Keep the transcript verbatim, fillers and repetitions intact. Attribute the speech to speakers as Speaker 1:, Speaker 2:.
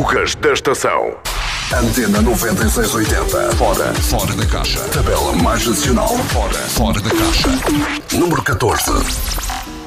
Speaker 1: malucas da estação. Antena noventa e seis oitenta. Fora. Fora da caixa. Tabela mais nacional. Fora. Fora da caixa. Número catorze.